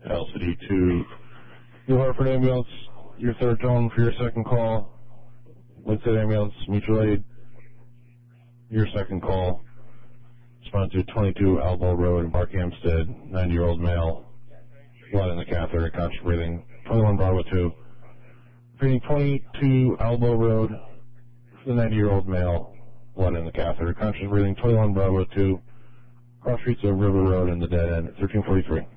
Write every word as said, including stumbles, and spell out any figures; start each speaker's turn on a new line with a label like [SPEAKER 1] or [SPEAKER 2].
[SPEAKER 1] L C D to New Hartford Ambulance, your third tone for your second call. Winston Ambulance, mutual aid, your second call. Respond to twenty-two Elbow Road in Barkhamsted, ninety-year-old male, blood in the catheter, conscious breathing, twenty-one Bravo two. Repeating twenty-two Elbow Road for the ninety-year-old male, blood in the catheter, conscious breathing, twenty-one Bravo two, cross streets of River Road in the dead end, thirteen forty-three.